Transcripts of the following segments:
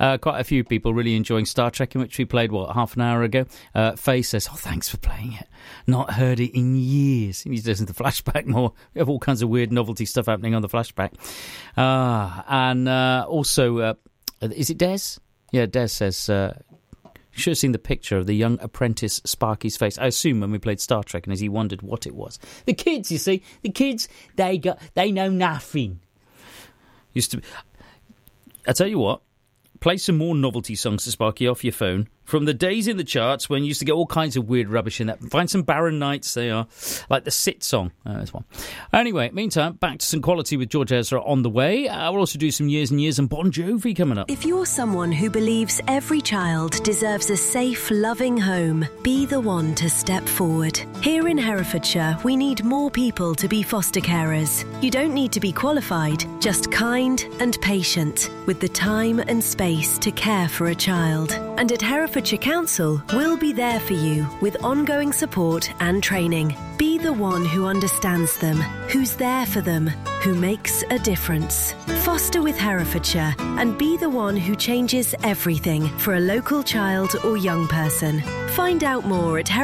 Quite a few people really enjoying Star Trek, in which we played, half an hour ago. Faye says, thanks for playing it. Not heard it in years. He needs to listen to the flashback more. We have all kinds of weird novelty stuff happening on the flashback. And also, is it Des? Yeah, Des says... You should have seen the picture of the young apprentice Sparky's face. I assume when we played Star Trek, and as he wondered what it was. The kids, you see, they know nothing. I tell you what, play some more novelty songs to Sparky off your phone from the days in the charts when you used to get all kinds of weird rubbish in that. Find some Barren Nights, they are, like the Sit song. There's one. Anyway, meantime, back to some quality with George Ezra on the way. We'll also do some Years and Years and Bon Jovi coming up. If you're someone who believes every child deserves a safe, loving home, be the one to step forward. Here in Herefordshire, we need more people to be foster carers. You don't need to be qualified, just kind and patient, with the time and space to care for a child. And at Herefordshire Council, we'll be there for you with ongoing support and training. Be the one who understands them, who's there for them, who makes a difference. Foster with Herefordshire and be the one who changes everything for a local child or young person. Find out more at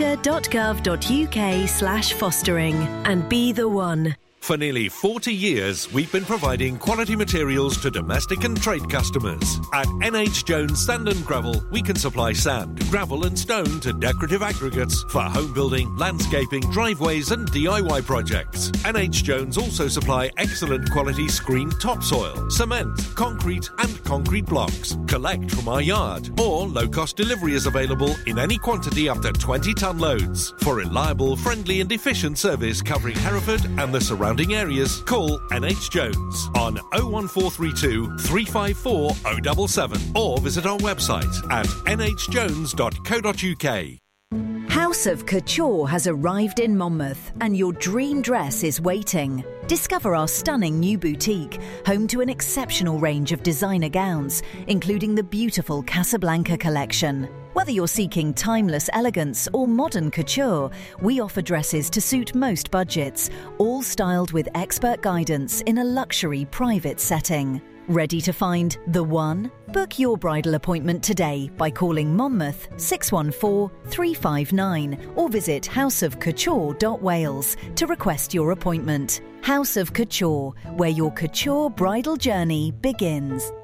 herefordshire.gov.uk/fostering and be the one. For nearly 40 years, we've been providing quality materials to domestic and trade customers. At NH Jones Sand and Gravel, we can supply sand, gravel and stone to decorative aggregates for home building, landscaping, driveways and DIY projects. NH Jones also supply excellent quality screened topsoil, cement, concrete and concrete blocks. Collect from our yard, or low-cost delivery is available in any quantity up to 20-tonne loads. For reliable, friendly and efficient service covering Hereford and the surrounding areas, call NH Jones on 01432 354 077 or visit our website at nhjones.co.uk. House of Couture has arrived in Monmouth and your dream dress is waiting. Discover our stunning new boutique, home to an exceptional range of designer gowns, including the beautiful Casablanca collection. Whether you're seeking timeless elegance or modern couture, we offer dresses to suit most budgets, all styled with expert guidance in a luxury private setting. Ready to find the one? Book your bridal appointment today by calling Monmouth 614 359 or visit houseofcouture.wales to request your appointment. House of Couture, where your couture bridal journey begins.